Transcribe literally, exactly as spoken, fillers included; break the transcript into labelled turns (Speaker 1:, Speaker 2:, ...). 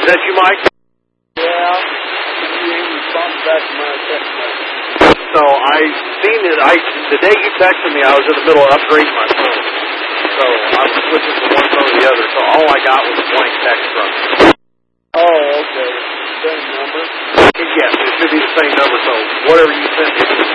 Speaker 1: that you, Mike?
Speaker 2: Yeah. You ain't responded back to my text message.
Speaker 1: So I seen it. I the day you texted me, I was in the middle of upgrading my phone. So I was switching from one phone to the other. So all I got was a blank text from you.
Speaker 2: Oh, okay. Same number?
Speaker 1: Yes, it should be the same number. So whatever you sent me, it was